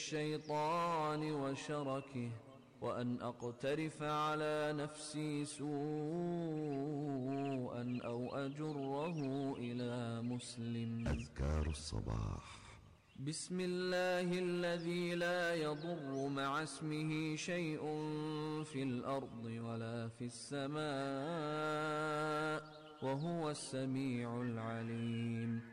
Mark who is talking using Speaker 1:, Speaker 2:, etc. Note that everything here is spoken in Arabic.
Speaker 1: الشيطان وشركه، وأن أقترف على نفسي سوءا أو أجره إلى مسلم.
Speaker 2: أذكار الصباح.
Speaker 1: بسم الله الذي لا يضر مع اسمه شيء في الأرض ولا في السماء، وهو السميع العليم.